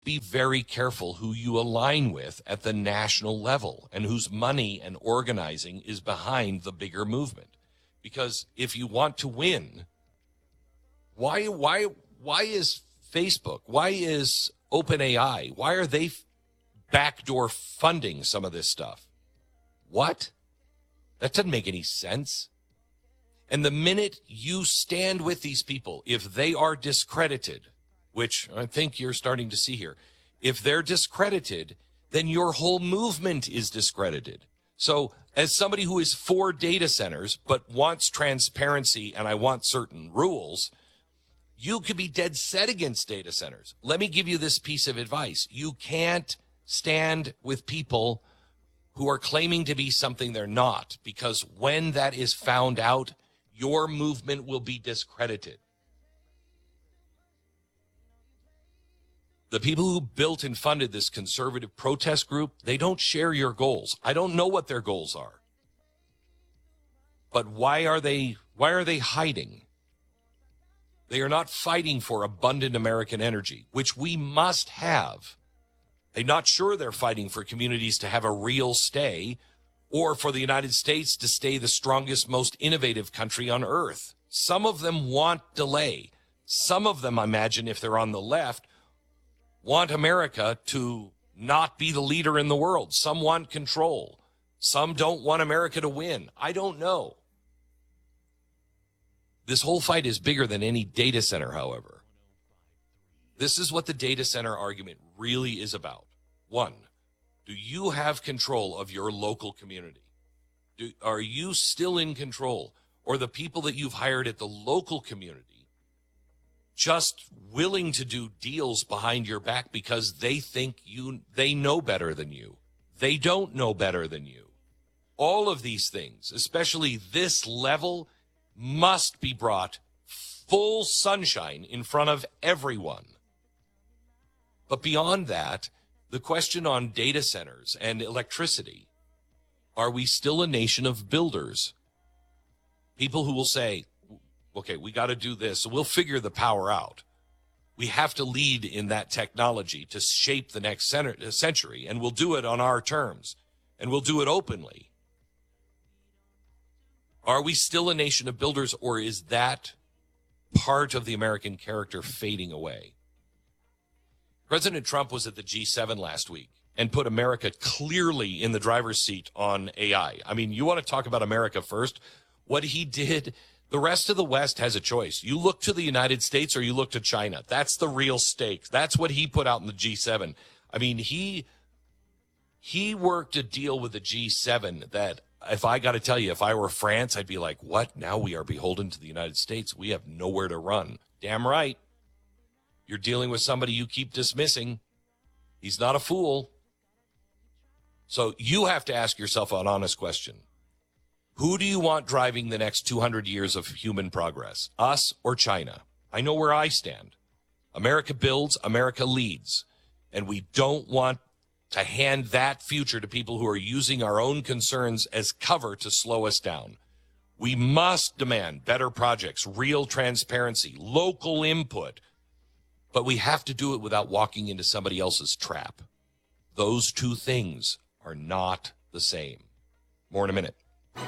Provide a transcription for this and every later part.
be very careful who you align with at the national level and whose money and organizing is behind the bigger movement. Because if you want to win, why is Facebook, why is OpenAI, why are they backdoor funding some of this stuff? What? That doesn't make any sense. And the minute you stand with these people, if they are discredited, which I think you're starting to see here, if they're discredited, then your whole movement is discredited. So as somebody who is for data centers but wants transparency and I want certain rules, you could be dead set against data centers. Let me give you this piece of advice. You can't stand with people who are claiming to be something they're not, because when that is found out, your movement will be discredited. The people who built and funded this conservative protest group, they don't share your goals. I don't know what their goals are. But why are they hiding? They are not fighting for abundant American energy, which we must have. I'm not sure they're fighting for communities to have a real stay or for the United States to stay the strongest, most innovative country on earth. Some of them want delay. Some of them, I imagine, if they're on the left, want America to not be the leader in the world. Some want control. Some don't want America to win. I don't know. This whole fight is bigger than any data center, however. This is what the data center argument really is about. One, do you have control of your local community? Are you still in control? Or the people that you've hired at the local community just willing to do deals behind your back because they think they know better than you? They don't know better than you. All of these things, especially this level, must be brought full sunshine in front of everyone. But beyond that, the question on data centers and electricity, are we still a nation of builders? People who will say, okay, we got to do this, so we'll figure the power out. We have to lead in that technology to shape the next century, and we'll do it on our terms, and we'll do it openly. Are we still a nation of builders, or is that part of the American character fading away? President Trump was at the G7 last week and put America clearly in the driver's seat on AI. I mean, you want to talk about America first? What he did, the rest of the West has a choice. You look to the United States or you look to China. That's the real stake. That's what he put out in the G7. I mean, he worked a deal with the G7 that, if I got to tell you, if I were France, I'd be like, what? Now we are beholden to the United States. We have nowhere to run. Damn right. You're dealing with somebody you keep dismissing. He's not a fool. So you have to ask yourself an honest question. Who do you want driving the next 200 years of human progress? Us or China? I know where I stand. America builds, America leads. And we don't want to hand that future to people who are using our own concerns as cover to slow us down. We must demand better projects, real transparency, local input. But we have to do it without walking into somebody else's trap. Those two things are not the same. More in a minute.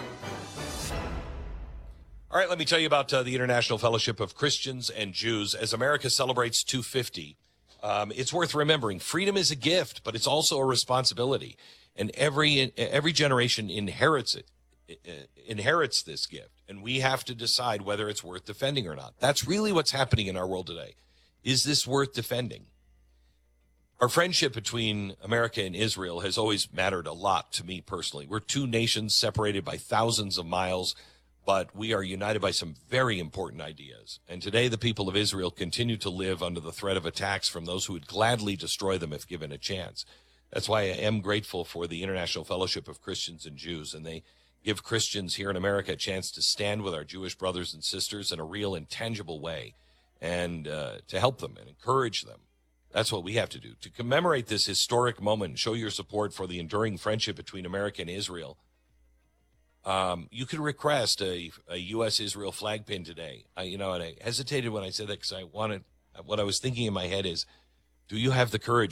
All right, let me tell you about the International Fellowship of Christians and Jews. As America celebrates 250, it's worth remembering freedom is a gift, but it's also a responsibility. And every generation inherits this gift. And we have to decide whether it's worth defending or not. That's really what's happening in our world today. Is this worth defending? Our friendship between America and Israel has always mattered a lot to me personally. We're two nations separated by thousands of miles, but we are united by some very important ideas. And today the people of Israel continue to live under the threat of attacks from those who would gladly destroy them if given a chance. That's why I am grateful for the International Fellowship of Christians and Jews, and they give Christians here in America a chance to stand with our Jewish brothers and sisters in a real and tangible way, and to help them and encourage them. That's what we have to do. To commemorate this historic moment and show your support for the enduring friendship between America and Israel, you could request a U.S.-Israel flag pin today. And I hesitated when I said that because what I was thinking in my head is, Do you have the courage